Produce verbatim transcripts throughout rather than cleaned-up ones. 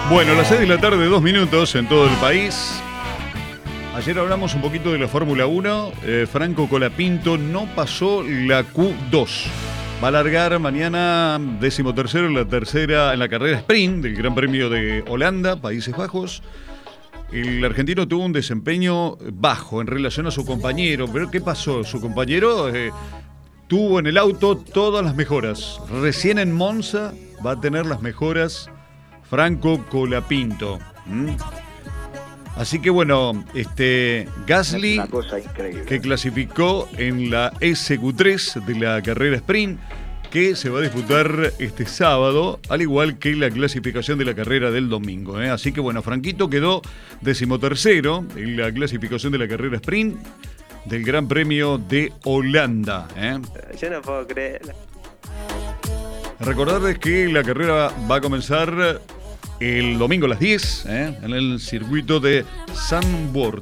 Bueno, las seis de la tarde, dos minutos en todo el país. Ayer hablamos un poquito de la Fórmula uno. Eh, Franco Colapinto no pasó la Q dos. Va a largar mañana decimotercero en la tercera en la carrera sprint del Gran Premio de Holanda, Países Bajos. El argentino tuvo un desempeño bajo en relación a su compañero. ¿Pero qué pasó? Su compañero eh, tuvo en el auto todas las mejoras. Recién en Monza va a tener las mejoras Franco Colapinto. ¿Mm? Así que bueno, este Gasly, una cosa increíble, que clasificó en la S Q tres de la carrera sprint, que se va a disputar este sábado, al igual que la clasificación de la carrera del domingo. ¿eh? Así que bueno, Franquito quedó decimotercero en la clasificación de la carrera sprint del Gran Premio de Holanda. ¿eh? Yo no puedo creer. Recordarles que la carrera va a comenzar el domingo a las diez, ¿eh? en el circuito de Zandvoort.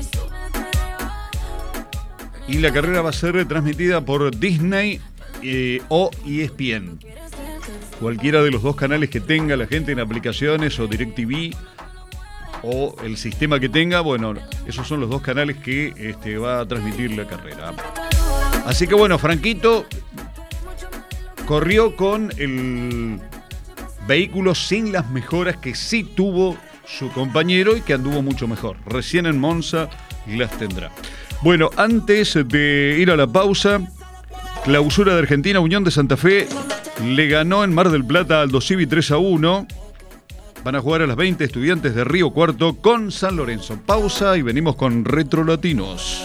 Y la carrera va a ser transmitida por Disney eh, o E S P N. Cualquiera de los dos canales que tenga la gente en aplicaciones o DirecTV o el sistema que tenga, bueno, esos son los dos canales que este, va a transmitir la carrera. Así que bueno, Franquito corrió con el vehículo sin las mejoras que sí tuvo su compañero y que anduvo mucho mejor. Recién en Monza las tendrá. Bueno, antes de ir a la pausa, clausura de Argentina, Unión de Santa Fe le ganó en Mar del Plata al Aldosivi tres a uno. Van a jugar a las veinte Estudiantes de Río Cuarto con San Lorenzo. Pausa y venimos con Retro Latinos.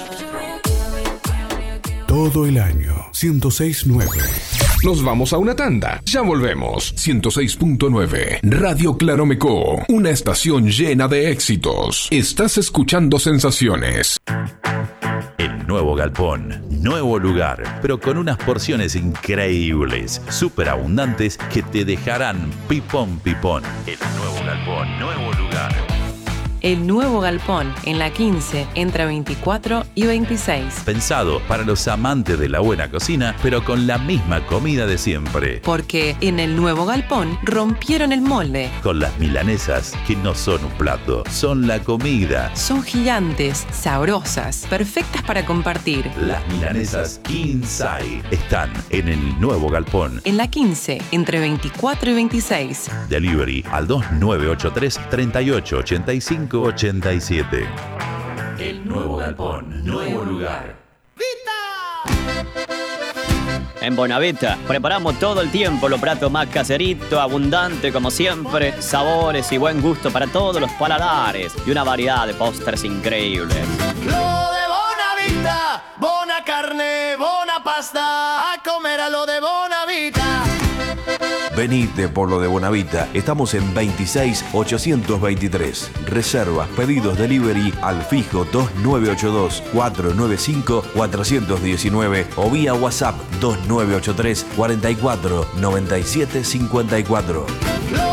Todo el año, ciento seis punto nueve. Nos vamos a una tanda. Ya volvemos. ciento seis punto nueve. Radio Claromecó. Una estación llena de éxitos. Estás escuchando Sensaciones. El nuevo galpón, nuevo lugar, pero con unas porciones increíbles, súper abundantes que te dejarán pipón pipón. El nuevo galpón, nuevo lugar. El nuevo galpón, en la quince, entre veinticuatro y veintiséis. Pensado para los amantes de la buena cocina, pero con la misma comida de siempre. Porque en el nuevo galpón rompieron el molde. Con las milanesas, que no son un plato, son la comida. Son gigantes, sabrosas, perfectas para compartir. Las milanesas Inside están en el nuevo galpón. En la quince, entre veinticuatro y veintiséis. Delivery al dos nueve ocho tres, tres ocho ocho cinco ochenta y siete. El nuevo galpón, nuevo lugar. En Bonavita preparamos todo el tiempo los platos más caseritos, abundante como siempre, sabores y buen gusto para todos los paladares y una variedad de postres increíbles. Lo de Bonavita, bona carne, bona pasta, a comer a lo de Bonavita. Venite por lo de Bonavita. Estamos en veintiséis ochocientos veintitrés. Reservas, pedidos, delivery al fijo dos nueve ocho dos, cuatro nueve cinco, cuatro uno nueve o vía WhatsApp dos nueve ocho tres, cuarenta y cuatro, noventa y siete cincuenta y cuatro.